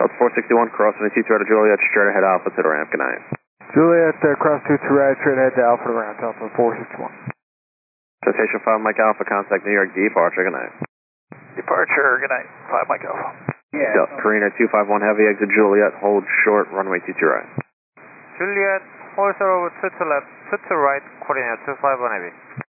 That's 461, crossing the 22 to Juliet, straight ahead Alpha to the ramp, good night. Juliet, cross 22 right, straight ahead to Alpha to ramp, Alpha 461. Citation 5 Mike Alpha, contact New York, departure, good night. Departure, good night, 5 Mike Alpha. Yeah. Karina 251 Heavy, exit Juliet, hold short, runway 22 right. Juliet, hold short over 2 to left, 2 to right, coordinate 251 Heavy.